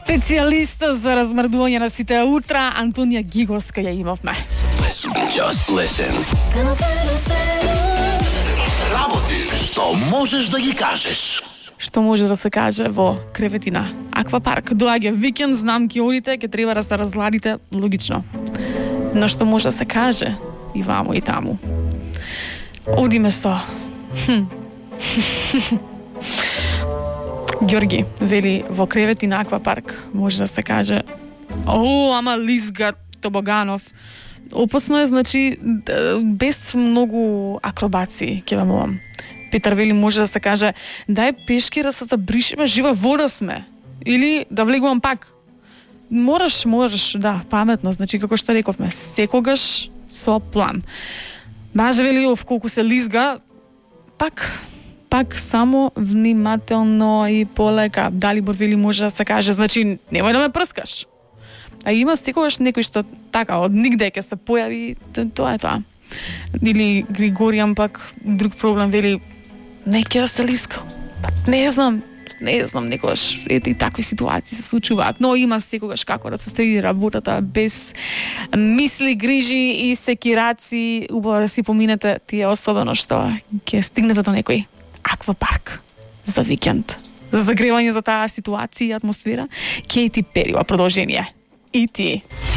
Специјалиста за размрдување на сите утра, Антонија Гигоска ја имавме. Just listen. Работи што можеш да ги кажеш. Што може да се каже во креветина Аквапарк. Доаѓа викенд, знам ќе одите, ќе треба да се разладите, логично. Но што може да се каже и ваму и таму. Одиме со... Ѓорги вели во креветина Аквапарк може да се каже ама лизга тобоганов. Опасно е, значи, без многу акробации, ќе вам мовам. Петар вели може да се каже дај пешки да се забришиме, жива вода сме. Или да влегувам пак. Можеш, да, паметно, значи како што рековме, секогаш со план. Маже вели колку се лизга, пак само внимателно и полека. Далибор вели може да се каже, значи немој да ме прскаш. А има секогаш некој што така од нигде ќе се појави, тоа е тоа. Или Григоријан пак друг проблем вели не ќе да се лиска. Не знам некогаш и такви ситуации се случуваат, но има секогаш како да се среди работата без мисли, грижи и секираци. Убаво да си поминете тие, особено што ќе стигнете до некој аквапарк за викенд, за загревање за таа ситуација и атмосфера. Кейти Пери во продолжение. И ти.